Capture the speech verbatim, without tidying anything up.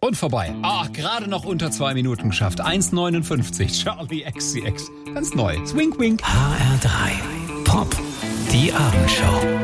Und vorbei. Ah, gerade noch unter zwei Minuten geschafft. eins neunundfünfzig. Charlie X C X. Ganz neu. Swing, wink. H R drei. Pop. Die Abendshow.